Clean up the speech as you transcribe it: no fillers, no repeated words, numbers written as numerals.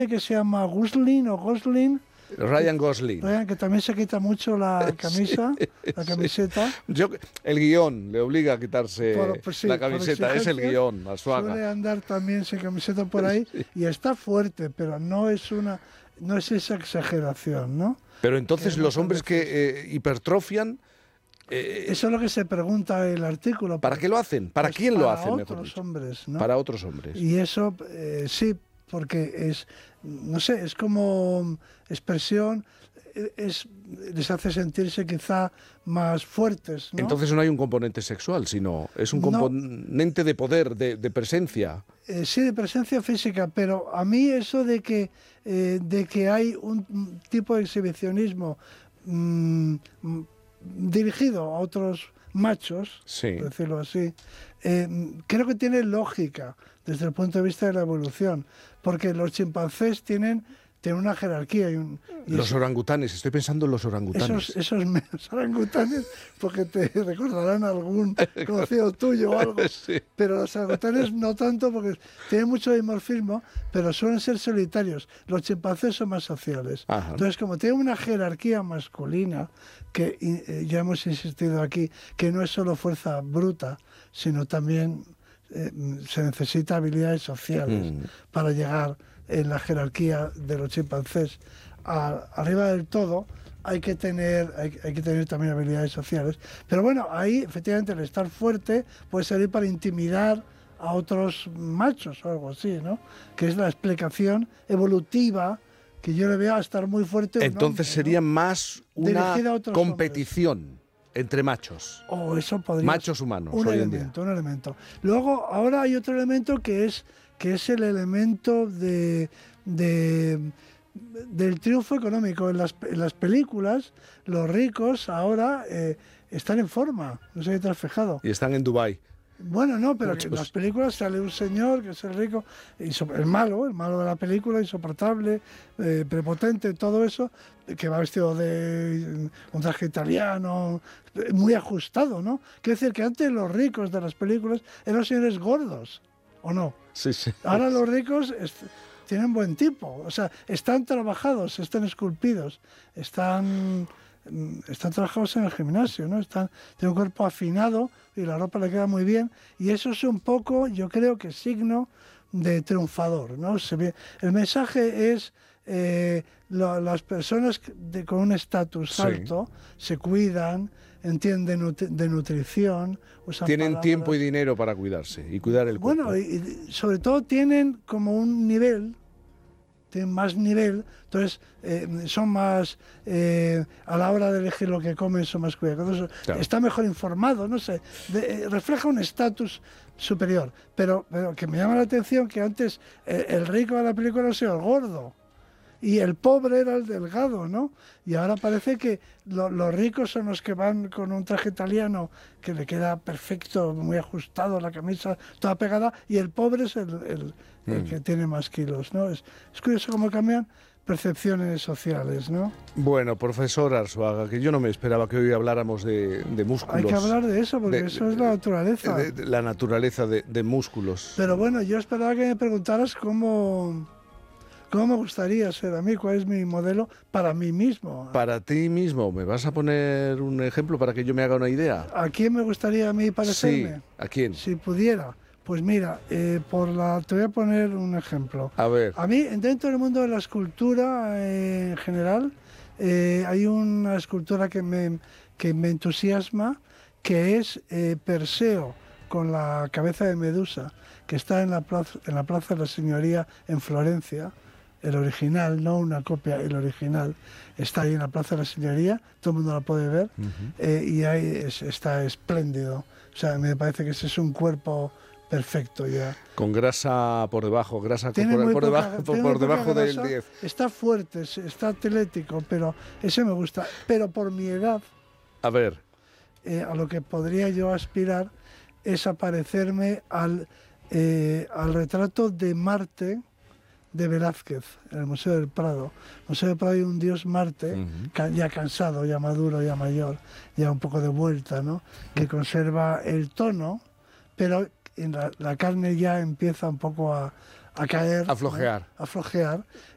que se llama Gosling, Ryan Gosling. Ryan, que también se quita mucho la camisa, la camiseta. El guión le obliga a quitarse Sí, la camiseta, es el guión, Arzuaga. Suele andar también sin camiseta por ahí y está fuerte, pero no es esa exageración, ¿no? Pero entonces los hombres que hipertrofian... eso es lo que se pregunta el artículo. ¿Para qué lo hacen? ¿Para quién lo hacen, mejor dicho? Para otros hombres, ¿no? Para otros hombres. Y eso, sí, porque no sé, es como expresión, les hace sentirse quizá más fuertes, ¿no? Entonces no hay un componente sexual, sino es un componente de poder, de presencia. Sí, de presencia física, pero a mí eso de que hay un tipo de exhibicionismo dirigido a otros machos, sí, por decirlo así, creo que tiene lógica desde el punto de vista de la evolución, porque los chimpancés tienen una jerarquía. Los orangutanes, estoy pensando en los orangutanes. Esos menos orangutanes, porque te recordarán algún conocido tuyo o algo, sí. Pero los orangutanes no tanto, porque tienen mucho dimorfismo, pero suelen ser solitarios. Los chimpancés son más sociales. Ajá. Entonces, como tienen una jerarquía masculina, que ya hemos insistido aquí, que no es solo fuerza bruta, sino también se necesita habilidades sociales para llegar en la jerarquía de los chimpancés arriba del todo. Hay que tener también habilidades sociales, pero bueno, ahí efectivamente el estar fuerte puede servir para intimidar a otros machos o algo así, ¿no? Que es la explicación evolutiva que yo le veo a estar muy fuerte. Entonces sería más una competición entre machos. Eso podría machos ser humanos un hoy elemento, en día. Un elemento. Luego, ahora hay otro elemento que es el elemento del triunfo económico. En las películas, los ricos ahora están en forma. No sé si te has fijado. Y están en Dubái. Bueno, no, pero en las películas sale un señor que es el rico, el malo de la película, insoportable, prepotente, todo eso, que va vestido de un traje italiano, muy ajustado, ¿no? Quiere decir que antes los ricos de las películas eran los señores gordos, ¿o no? Sí, sí. Ahora los ricos tienen buen tipo, o sea, están trabajados, están esculpidos, están trabajados en el gimnasio, ¿no? Tienen un cuerpo afinado y la ropa le queda muy bien, y eso es un poco, yo creo que signo de triunfador, ¿no? El mensaje es las personas con un estatus alto se cuidan, entienden de nutrición, tienen tiempo y dinero para cuidarse y cuidar el cuerpo. Bueno, y sobre todo tienen como un nivel, tienen más nivel, entonces son más, a la hora de elegir lo que comen, son más cuidadosos, está mejor informado, no sé, refleja un estatus superior, pero que me llama la atención que antes el rico de la película era el gordo y el pobre era el delgado, ¿no? Y ahora parece que los ricos son los que van con un traje italiano que le queda perfecto, muy ajustado, la camisa toda pegada, y el pobre es el que tiene más kilos, ¿no? Es curioso cómo cambian percepciones sociales, ¿no? Bueno, profesor Arzuaga, que yo no me esperaba que hoy habláramos de músculos. Hay que hablar de eso, porque eso es la naturaleza. La naturaleza de músculos. Pero bueno, yo esperaba que me preguntaras cómo me gustaría ser a mí, cuál es mi modelo para mí mismo. Para ti mismo, ¿me vas a poner un ejemplo para que yo me haga una idea? ¿A quién me gustaría a mí parecerme? Sí, ¿a quién? Si pudiera. Pues mira, te voy a poner un ejemplo. A ver. A mí, dentro del mundo de la escultura en general, hay una escultura que me entusiasma, que es Perseo, con la cabeza de Medusa, que está en la plaza de la Signoria en Florencia. El original, no una copia, el original está ahí en la Plaza de la Signoria, todo el mundo la puede ver, y ahí está espléndido. O sea, me parece que ese es un cuerpo perfecto ya. Con grasa por debajo, por debajo del 10. Está fuerte, está atlético, pero ese me gusta. Pero por mi edad, a ver, a lo que podría yo aspirar es a parecerme al retrato de Marte de Velázquez, en el Museo del Prado. En el Museo del Prado hay un dios Marte, ya cansado, ya maduro, ya mayor, ya un poco de vuelta, ¿no? Que conserva el tono, pero la carne ya empieza un poco a caer, a flojear. ¿no? A flojear,